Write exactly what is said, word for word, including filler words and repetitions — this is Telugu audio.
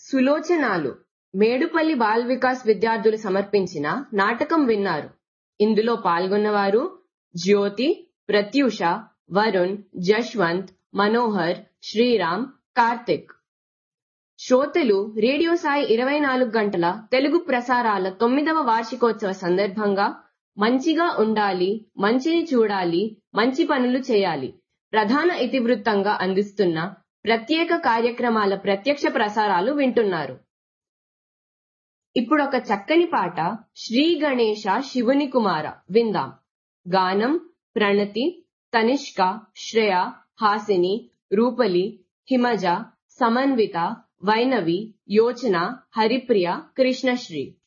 సులోచనాలు మేడుపల్లి బాల్ వికాస్ విద్యార్థులు సమర్పించిన నాటకం విన్నారు. ఇందులో పాల్గొన్నవారు జ్యోతి, ప్రత్యూష, వరుణ్, జశ్వంత్, మనోహర్, శ్రీరామ్, కార్తిక్. శ్రోతలు రేడియో సాయి ఇరవై నాలుగు గంటల తెలుగు ప్రసారాల తొమ్మిదవ వార్షికోత్సవ సందర్భంగా మంచిగా ఉండాలి, మంచిని చూడాలి, మంచి పనులు చేయాలి ప్రధాన ఇతివృత్తంగా అందిస్తున్న ప్రత్యేక కార్యక్రమాల ప్రత్యక్ష ప్రసారాలు వింటున్నారు. ఇప్పుడొక చక్కని పాట శ్రీ గణేశ శివుని కుమార విందాం. గానం ప్రణతి, తనిష్క, శ్రేయ, హాసిని, రూపలి, హిమజ, సమన్విత, వైనవి, యోచన, హరిప్రియ, కృష్ణశ్రీ.